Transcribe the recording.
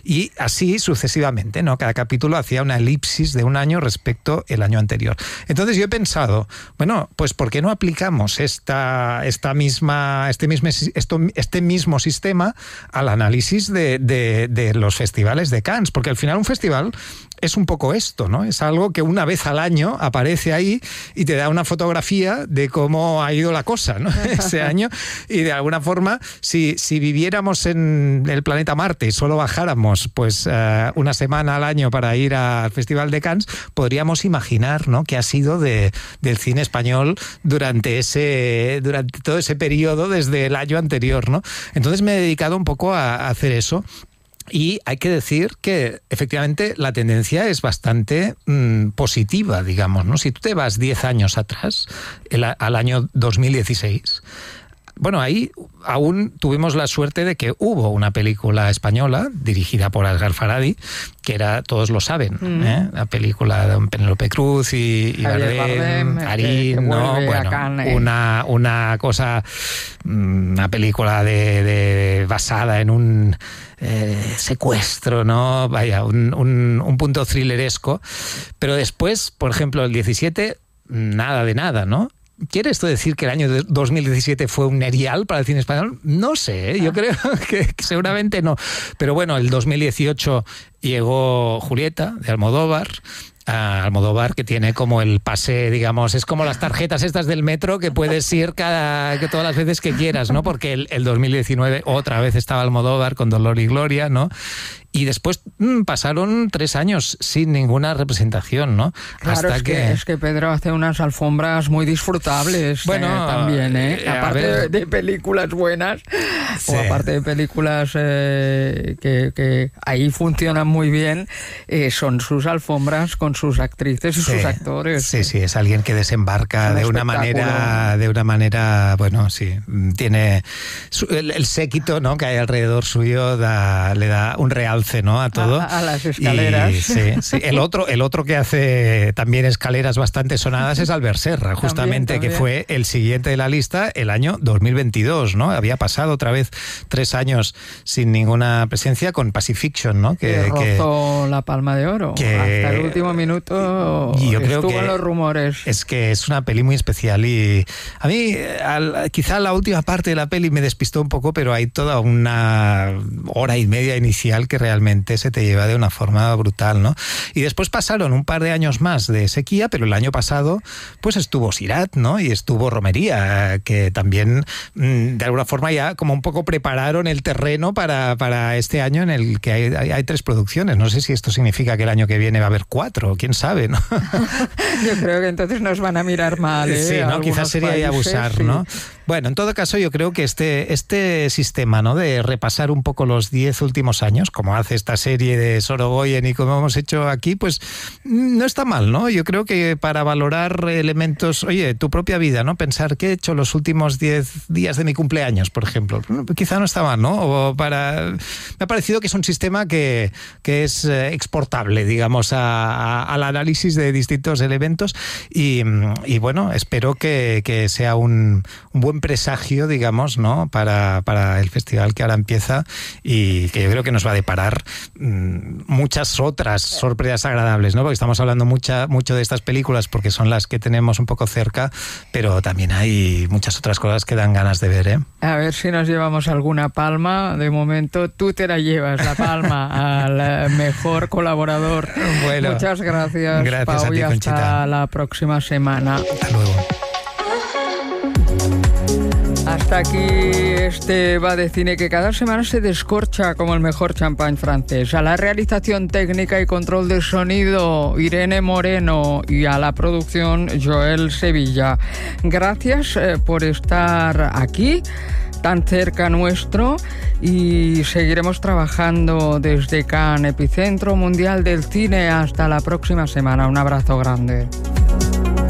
Y así sucesivamente, ¿no? Cada capítulo hacía una elipsis de un año respecto al año anterior. Entonces yo he pensado, bueno, pues ¿por qué no aplicamos este mismo sistema al análisis de los festivales de Cannes? Porque al final un festival es un poco esto, ¿no? Es algo que una vez al año aparece ahí y te da una fotografía de cómo ha ido la cosa, ¿no? Ese año. Y de alguna forma, si viviéramos en el planeta Marte y solo bajáramos pues una semana al año para ir al Festival de Cannes, podríamos imaginar, ¿no?, qué ha sido del cine español durante todo ese periodo desde el año anterior, ¿no? Entonces me he dedicado un poco a hacer eso. Y hay que decir que efectivamente la tendencia es bastante positiva, digamos, ¿no? Si tú te vas 10 años atrás, al año 2016, bueno, ahí aún tuvimos la suerte de que hubo una película española dirigida por Asghar Farhadi, que era, todos lo saben, la película de Penélope Cruz y Bardem, Arín, ¿no? Bueno, una cosa, una película basada en un secuestro, ¿no? Vaya, un punto thrilleresco. Pero después, por ejemplo, el 17, nada de nada, ¿no? ¿Quiere esto decir que el año 2017 fue un erial para el cine español? No sé, yo creo que seguramente no. Pero bueno, el 2018 llegó Julieta, de Almodóvar, que tiene como el pase, digamos, es como las tarjetas estas del metro que puedes ir que todas las veces que quieras, ¿no? Porque el 2019 otra vez estaba Almodóvar con Dolor y Gloria, ¿no? Y después pasaron 3 años sin ninguna representación, ¿no? Claro, Hasta es que Pedro hace unas alfombras muy disfrutables, bueno, también, ¿eh? Aparte de películas buenas, sí, o aparte de películas que ahí funcionan muy bien, son sus alfombras con sus actrices y sus actores. Sí, sí, es alguien que desembarca de una manera, bueno, sí, tiene el séquito, ¿no?, que hay alrededor suyo, le da un realce, ¿no?, a todo. A las escaleras. Y, sí. El otro que hace también escaleras bastante sonadas es Albert Serra, justamente, también. Que fue el siguiente de la lista el año 2022, ¿no? Había pasado otra vez 3 años sin ninguna presencia con Pacifiction, ¿no? Que rozó la Palma de Oro. Hasta el último minuto yo creo estuvo que en los rumores. Es que es una peli muy especial y a mí quizá la última parte de la peli me despistó un poco, pero hay toda una hora y media inicial que realmente se te lleva de una forma brutal, ¿no? Y después pasaron un par de años más de sequía, pero el año pasado pues estuvo Sirat, ¿no? Y estuvo Romería, que también de alguna forma ya como un poco prepararon el terreno para este año en el que hay 3 producciones. No sé si esto significa que el año que viene va a haber 4, quién sabe, ¿no? Yo creo que entonces nos van a mirar mal, ¿eh? Sí, ¿no? Quizás sería países, abusar, sí, ¿no? Bueno, en todo caso yo creo que este sistema, ¿no?, de repasar un poco los 10 últimos años, como hace esta serie de Sorogoyen y como hemos hecho aquí, pues no está mal, ¿no? Yo creo que para valorar elementos, oye, tu propia vida, ¿no? Pensar qué he hecho los últimos 10 días de mi cumpleaños, por ejemplo. Quizá no está mal, ¿no? Me ha parecido que es un sistema que es exportable, digamos, al análisis de distintos elementos y bueno, espero que sea un buen presagio, digamos, ¿no?, para el festival que ahora empieza y que yo creo que nos va a deparar muchas otras sorpresas agradables, ¿no? Porque estamos hablando mucho de estas películas porque son las que tenemos un poco cerca, pero también hay muchas otras cosas que dan ganas de ver, ¿eh? A ver si nos llevamos alguna palma. De momento tú te la llevas, la palma, al mejor colaborador. Bueno, muchas gracias, Pau, y hasta la próxima semana. Hasta luego. Hasta aquí este Va de Cine que cada semana se descorcha como el mejor champán francés. A la realización técnica y control de sonido, Irene Moreno, y a la producción, Joel Sevilla. Gracias por estar aquí, tan cerca nuestro, y seguiremos trabajando desde Cannes, epicentro mundial del cine. Hasta la próxima semana. Un abrazo grande.